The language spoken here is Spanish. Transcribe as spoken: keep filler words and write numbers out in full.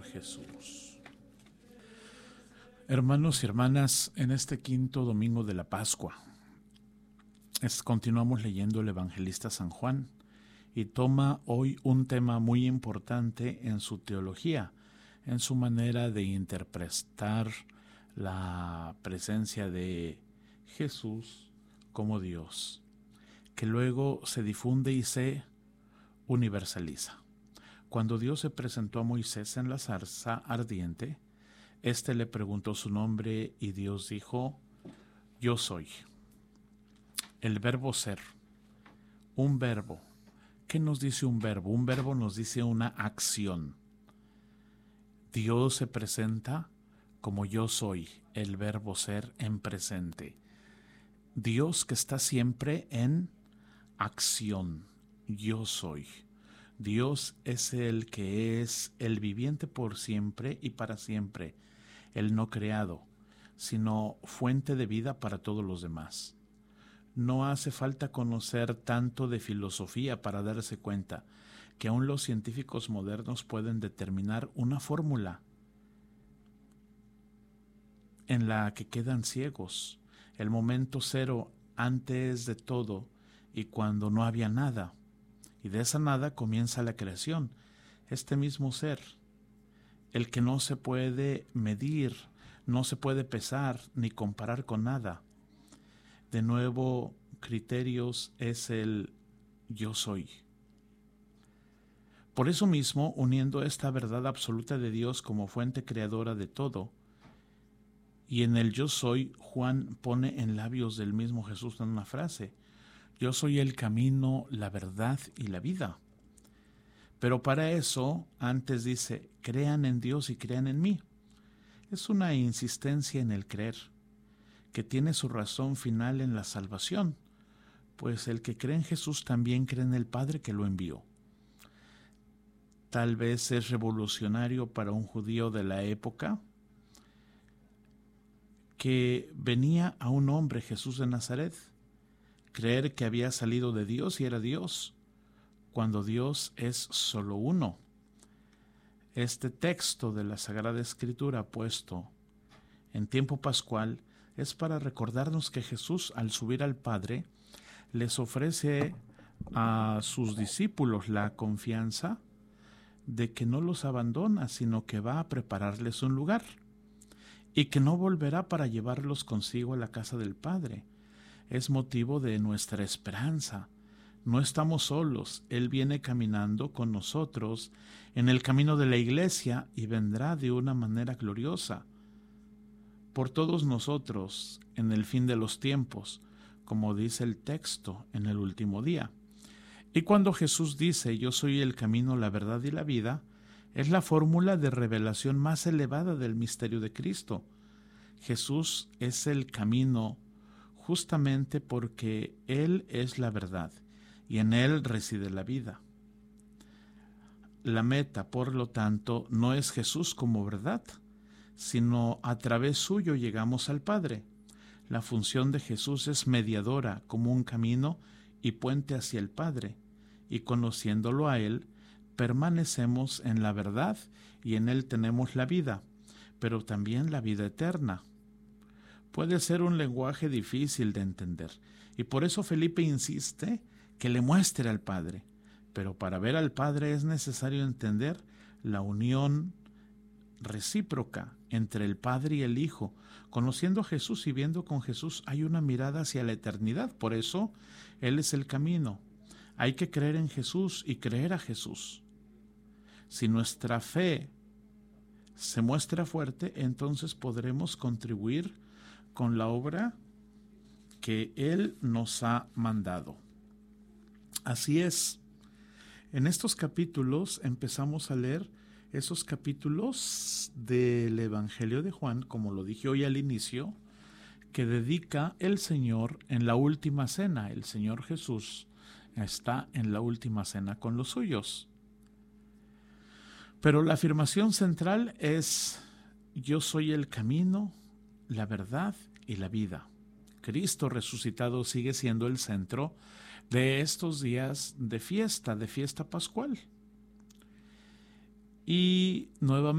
Jesús. Hermanos y hermanas, en este quinto domingo de la Pascua, es, continuamos leyendo el evangelista San Juan y toma hoy un tema muy importante en su teología, en su manera de interpretar la presencia de Jesús como Dios, que luego se difunde y se universaliza. Cuando Dios se presentó a Moisés en la zarza ardiente, éste le preguntó su nombre y Dios dijo: yo soy. El verbo ser, un verbo. ¿Qué nos dice un verbo? Un verbo nos dice una acción. Dios se presenta como yo soy, el verbo ser en presente. Dios que está siempre en acción, yo soy. Dios es el que es el viviente por siempre y para siempre, el no creado, sino fuente de vida para todos los demás. No hace falta conocer tanto de filosofía para darse cuenta que aún los científicos modernos pueden determinar una fórmula en la que quedan ciegos, el momento cero antes de todo y cuando no había nada. Y de esa nada comienza la creación, este mismo ser, el que no se puede medir, no se puede pesar ni comparar con nada. De nuevo, criterios es el yo soy. Por eso mismo, uniendo esta verdad absoluta de Dios como fuente creadora de todo, y en el yo soy, Juan pone en labios del mismo Jesús en una frase: yo soy el camino, la verdad y la vida. Pero para eso, antes dice, crean en Dios y crean en mí. Es una insistencia en el creer, que tiene su razón final en la salvación, pues el que cree en Jesús también cree en el Padre que lo envió. Tal vez es revolucionario para un judío de la época que venía a un hombre, Jesús de Nazaret, creer que había salido de Dios y era Dios, cuando Dios es solo uno. Este texto de la Sagrada Escritura puesto en tiempo pascual es para recordarnos que Jesús, al subir al Padre, les ofrece a sus discípulos la confianza de que no los abandona, sino que va a prepararles un lugar y que no volverá para llevarlos consigo a la casa del Padre. Es motivo de nuestra esperanza. No estamos solos, Él viene caminando con nosotros en el camino de la iglesia y vendrá de una manera gloriosa por todos nosotros en el fin de los tiempos, como dice el texto, en el último día. Y cuando Jesús dice: yo soy el camino, la verdad y la vida, es la fórmula de revelación más elevada del misterio de Cristo. Jesús es el camino justamente porque Él es la verdad y en Él reside la vida. La meta, por lo tanto, no es Jesús como verdad, sino a través suyo llegamos al Padre. La función de Jesús es mediadora, como un camino y puente hacia el Padre, y conociéndolo a Él, permanecemos en la verdad y en Él tenemos la vida, pero también la vida eterna. Puede ser un lenguaje difícil de entender, y por eso Felipe insiste que le muestre al Padre, pero para ver al Padre es necesario entender la unión recíproca entre el Padre y el Hijo. Conociendo a Jesús y viendo con Jesús hay una mirada hacia la eternidad, por eso Él es el camino. Hay que creer en Jesús y creer a Jesús. Si nuestra fe se muestra fuerte, entonces podremos contribuir con la obra que Él nos ha mandado. Así es. En estos capítulos empezamos a leer esos capítulos del Evangelio de Juan, como lo dije hoy al inicio, que dedica el Señor en la última cena. El Señor Jesús está en la última cena con los suyos. Pero la afirmación central es: yo soy el camino, la verdad y la vida. Cristo resucitado sigue siendo el centro de estos días de fiesta, de fiesta pascual. Y nuevamente